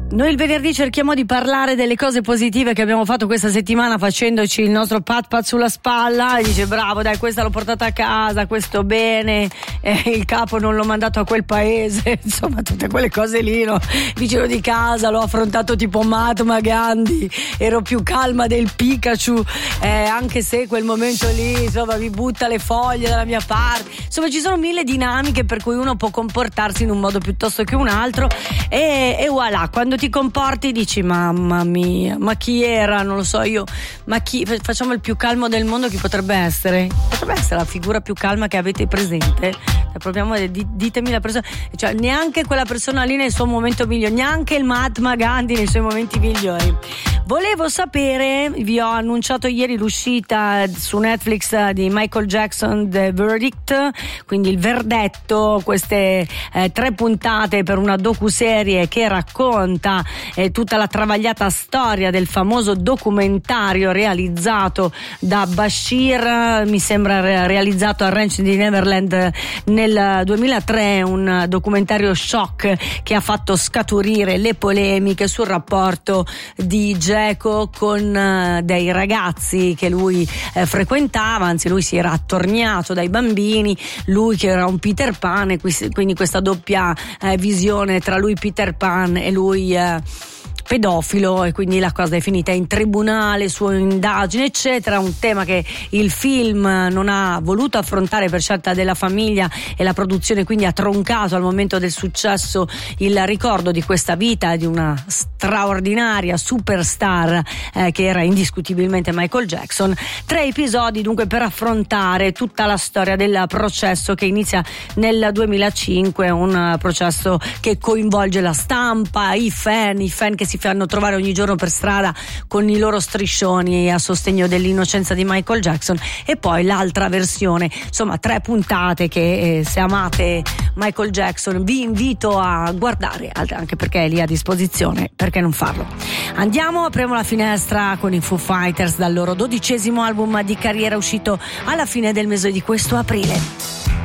Noi il venerdì cerchiamo di parlare delle cose positive che abbiamo fatto questa settimana, facendoci il nostro pat sulla spalla e dice bravo, dai, questa l'ho portata a casa, questo bene, il capo non l'ho mandato a quel paese, insomma tutte quelle cose lì, no? Vicino di casa l'ho affrontato tipo Mahatma Gandhi, ero più calma del Pikachu, anche se quel momento lì insomma mi butta le foglie dalla mia parte, insomma ci sono mille dinamiche per cui uno può comportarsi in un modo piuttosto che un altro e voilà, quando ti comporti dici mamma mia, ma chi era, non lo so io, ma chi, facciamo il più calmo del mondo, chi potrebbe essere la figura più calma che avete presente? Proviamo, ditemi la persona, cioè neanche quella persona lì nel suo momento migliore, neanche il Mahatma Gandhi nei suoi momenti migliori. Volevo sapere, vi ho annunciato ieri l'uscita su Netflix di Michael Jackson, The Verdict, quindi il verdetto, queste 3 puntate per una docuserie che racconta tutta la travagliata storia del famoso documentario realizzato da Bashir, mi sembra realizzato a Ranch di Neverland nel 2003, un documentario shock che ha fatto scaturire le polemiche sul rapporto di Geco con dei ragazzi che lui frequentava, anzi lui si era attorniato dai bambini, lui che era un Peter Pan e quindi questa doppia visione tra lui Peter Pan e lui pedofilo, e quindi la cosa è finita in tribunale, sua indagine eccetera, un tema che il film non ha voluto affrontare per scelta della famiglia e la produzione quindi ha troncato al momento del successo il ricordo di questa vita di una straordinaria superstar che era indiscutibilmente Michael Jackson. 3 episodi dunque per affrontare tutta la storia del processo che inizia nel 2005, un processo che coinvolge la stampa, i fan che si fanno trovare ogni giorno per strada con i loro striscioni a sostegno dell'innocenza di Michael Jackson, e poi l'altra versione, insomma 3 puntate che se amate Michael Jackson vi invito a guardare, anche perché è lì a disposizione, perché non farlo? Andiamo, apriamo la finestra con i Foo Fighters dal loro 12° album di carriera uscito alla fine del mese di questo aprile.